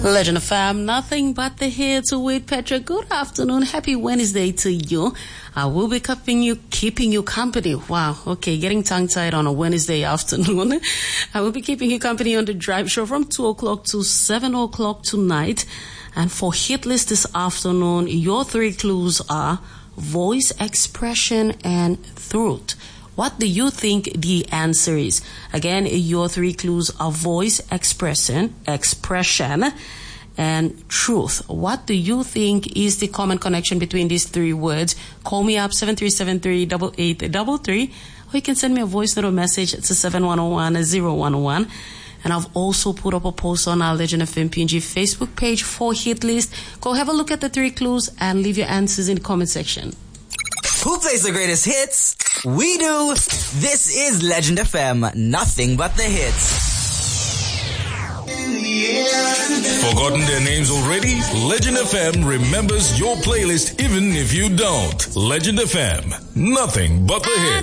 Legend of Fam, nothing but the hits with Petra. Good afternoon. Happy Wednesday to you. I will be keeping you company. Wow. Okay. Getting tongue tied on a Wednesday afternoon. I will be keeping you company on the drive show from 2 o'clock to 7 o'clock tonight. And for hit list this afternoon, your three clues are voice, expression, and throat. What do you think the answer is? Again, your three clues are voice, expression, and truth. What do you think is the common connection between these three words? Call me up 7373-8833, or you can send me a voice note or message to 7101-0101. And I've also put up a post on our Legend FM PNG Facebook page for hit list. Go have a look at the three clues and leave your answers in the comment section. Who plays the greatest hits? We do. This is Legend FM, nothing but the hits. Forgotten their names already? Legend FM remembers your playlist even if you don't. Legend FM, nothing but the hits.